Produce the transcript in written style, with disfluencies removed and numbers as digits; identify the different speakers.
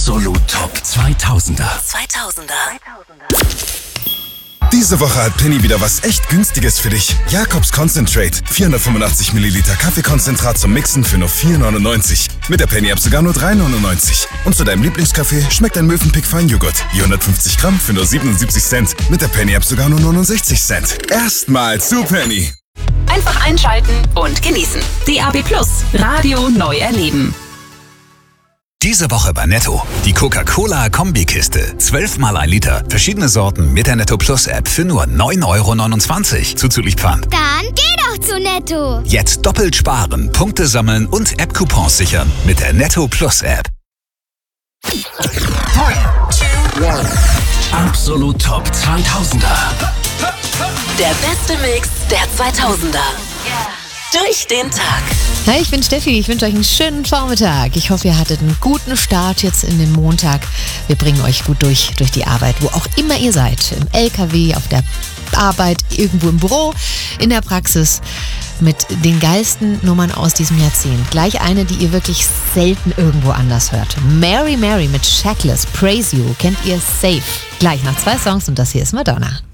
Speaker 1: Absolut Top 2000er.
Speaker 2: Diese Woche hat Penny wieder was echt Günstiges für dich. Jacobs Concentrate. 485 Milliliter Kaffeekonzentrat zum Mixen für nur 4,99. Mit der Penny-App sogar nur 3,99. Und zu deinem Lieblingskaffee schmeckt ein Mövenpick Feinjoghurt. Je 150 Gramm für nur 77 Cent. Mit der Penny-App sogar nur 69 Cent. Erstmal zu Penny.
Speaker 3: Einfach einschalten und genießen. DAB+, Radio neu erleben.
Speaker 1: Diese Woche bei Netto. Die Coca-Cola-Kombikiste. 12 mal 1 Liter. Verschiedene Sorten mit der Netto Plus App für nur 9,29 € zuzüglich Pfand.
Speaker 4: Dann geh doch zu Netto.
Speaker 1: Jetzt doppelt sparen, Punkte sammeln und App-Coupons sichern mit der Netto Plus App. 3, 2, 1. Absolut Top 2000er.
Speaker 3: Der beste Mix der 2000er. Durch den Tag.
Speaker 5: Hi, ich bin Steffi. Ich wünsche euch einen schönen Vormittag. Ich hoffe, ihr hattet einen guten Start jetzt in den Montag. Wir bringen euch gut durch die Arbeit, wo auch immer ihr seid. Im LKW, auf der Arbeit, irgendwo im Büro, in der Praxis. Mit den geilsten Nummern aus diesem Jahrzehnt. Gleich eine, die ihr wirklich selten irgendwo anders hört. Mary Mary mit Shackless, Praise You, kennt ihr safe. Gleich nach 2 Songs und das hier ist Madonna.